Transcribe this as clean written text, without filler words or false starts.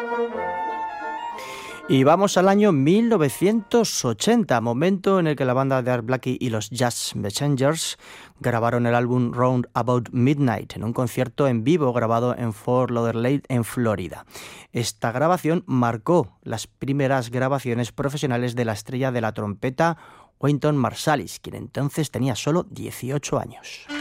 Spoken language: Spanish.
Y vamos al año 1980, momento en el que la banda de Art Blakey y los Jazz Messengers grabaron el álbum Round About Midnight en un concierto en vivo grabado en Fort Lauderdale, en Florida. Esta grabación marcó las primeras grabaciones profesionales de la estrella de la trompeta Wynton Marsalis, quien entonces tenía solo 18 años.